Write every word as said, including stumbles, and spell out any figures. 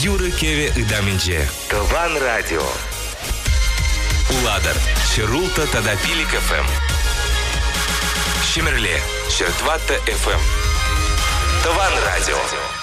Юры Кеви Ыдаминче. Тован Радио. Уладар. Чарулта Тадапилик эф эм. Шимерле. Чертватта эф эм. Тован Радио.